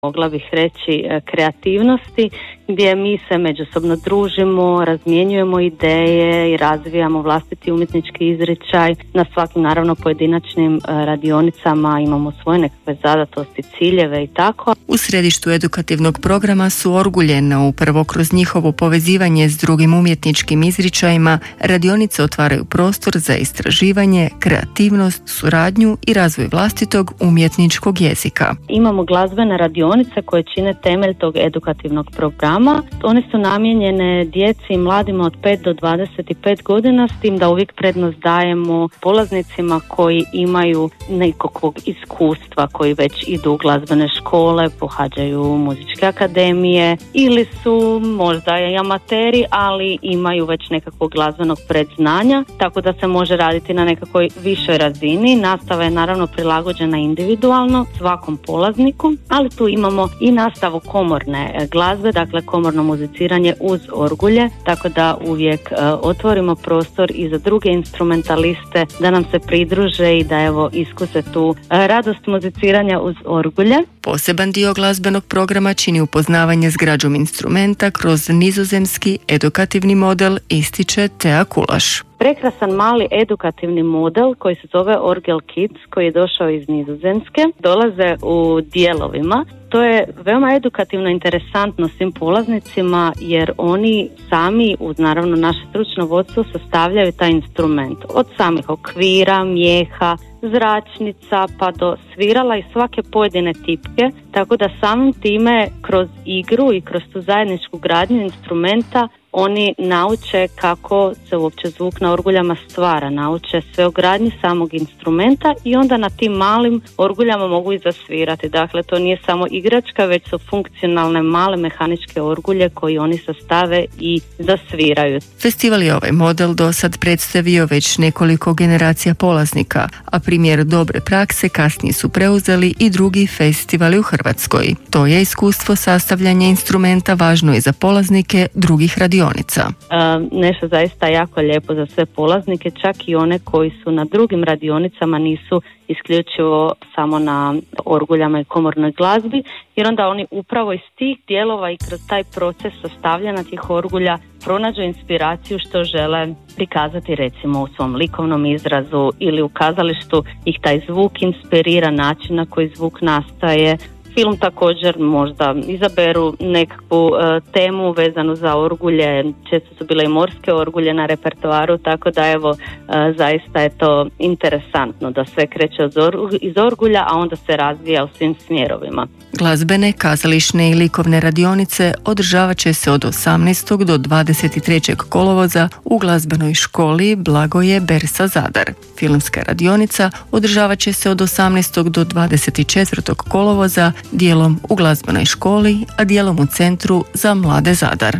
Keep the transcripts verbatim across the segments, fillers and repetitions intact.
mogla bih reći, kreativnosti, gdje mi se međusobno družimo, razmjenjujemo ideje i razvijamo vlastiti umjetnički izričaj. Na svakim, naravno, pojedinačnim radionicama imamo svoje nekakve zadatosti, ciljeve i tako. U središtu edukativnog programa su orgulje, no upravo kroz njihovo povezivanje s drugim umjetničkim izričajima radionice otvaraju prostor za istraživanje, kreativnost, suradnju i razvoj vlastitog umjetničkog jezika. Imamo glazbene radionice koje čine temelj tog edukativnog programa. One su namijenjene djeci i mladima od pet do dvadeset pet godina, s tim da uvijek prednost dajemo polaznicima koji imaju nekakvog iskustva, koji već idu u glazbene škole, pohađaju muzičke akademije ili su možda i amateri, ali imaju već nekakvog glazbenog predznanja, tako da se može raditi na nekakvoj višoj razini. Nastava je naravno prilagođena individualno svakom polazniku, ali tu imamo i nastavu komorne glazbe, dakle komorno muziciranje uz orgulje, tako da uvijek uh, otvorimo prostor i za druge instrumentaliste da nam se pridruže i da evo iskuse tu uh, radost muziciranja uz orgulje. Poseban dio glazbenog programa čini upoznavanje s građom instrumenta kroz nizozemski edukativni model, ističe Tea Kulaš. Prekrasan mali edukativni model koji se zove Orgel Kids, koji je došao iz Nizozemske, dolaze u dijelovima. To je veoma edukativno interesantno svim polaznicima jer oni sami, uz naravno naše stručno vodstvo, sastavljaju taj instrument. Od samih okvira, mijeha, zračnica pa do svirala i svake pojedine tipke, tako da samim time kroz igru i kroz tu zajedničku gradnju instrumenta oni nauče kako se uopće zvuk na orguljama stvara, nauče sve o gradnji samog instrumenta i onda na tim malim orguljama mogu i zasvirati. Dakle, to nije samo igračka, već su funkcionalne male mehaničke orgulje koji oni sastave i zasviraju. Festival je ovaj model do sad predstavio već nekoliko generacija polaznika, a primjer dobre prakse kasnije su preuzeli i drugi festivali u Hrvatskoj. To je iskustvo sastavljanja instrumenta važno i za polaznike drugih radionica. E, nešto zaista jako lijepo za sve polaznike, čak i one koji su na drugim radionicama, nisu isključivo samo na orguljama i komornoj glazbi, jer onda oni upravo iz tih dijelova i kroz taj proces sastavljanja tih orgulja pronađu inspiraciju što žele prikazati, recimo u svom likovnom izrazu ili u kazalištu ih taj zvuk inspirira, način na koji zvuk nastaje. Film također možda izaberu nekakvu uh, temu vezanu za orgulje, često su bile i morske orgulje na repertoaru, tako da evo uh, zaista je to interesantno da sve kreće od or- iz orgulja, a onda se razvija u svim smjerovima. Glazbene, kazališne i likovne radionice održavat će se od osamnaestog do dvadeset trećeg kolovoza u glazbenoj školi Blagoje Bersa Zadar. Filmska radionica održavat će se od osamnaestog do dvadeset četvrtog kolovoza, dijelom u glazbenoj školi, a dijelom u Centru za mlade Zadar.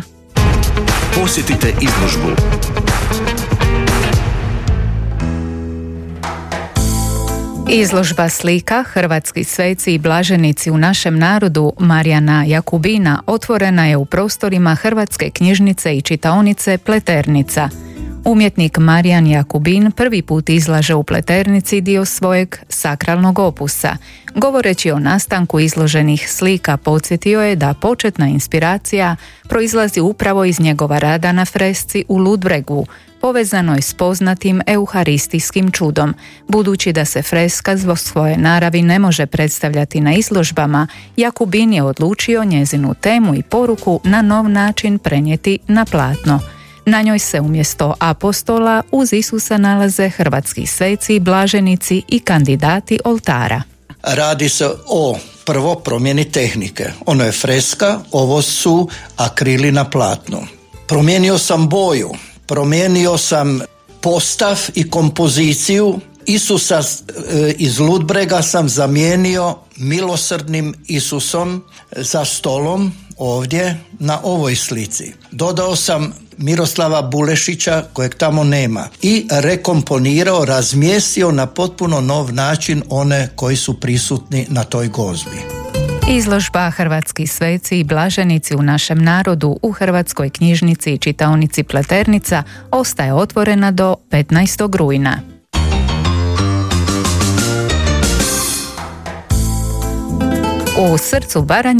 Posjetite izložbu. Izložba slika Hrvatski sveci i blaženici u našem narodu Marijana Jakubina otvorena je u prostorima Hrvatske knjižnice i čitaonice Pleternica. Umjetnik Marijan Jakubin prvi put izlaže u Pleternici dio svojeg sakralnog opusa. Govoreći o nastanku izloženih slika, podsjetio je da početna inspiracija proizlazi upravo iz njegova rada na fresci u Ludbregu, povezanoj s poznatim euharistijskim čudom. Budući da se freska zbog svoje naravi ne može predstavljati na izložbama, Jakubin je odlučio njezinu temu i poruku na nov način prenijeti na platno. Na njoj se umjesto apostola uz Isusa nalaze hrvatski sveci, blaženici i kandidati oltara. Radi se o prvo promjeni tehnike. Ono je freska, ovo su akrili na platnu. Promijenio sam boju, promijenio sam postav i kompoziciju. Isusa iz Ludbrega sam zamijenio milosrdnim Isusom za stolom ovdje na ovoj slici. Dodao sam Miroslava Bulešića kojeg tamo nema i rekomponirao, razmjestio na potpuno nov način one koji su prisutni na toj gozbi. Izložba Hrvatski sveci i blaženici u našem narodu u Hrvatskoj knjižnici i čitaonici Pleternica ostaje otvorena do petnaestog rujna. U srcu Baranje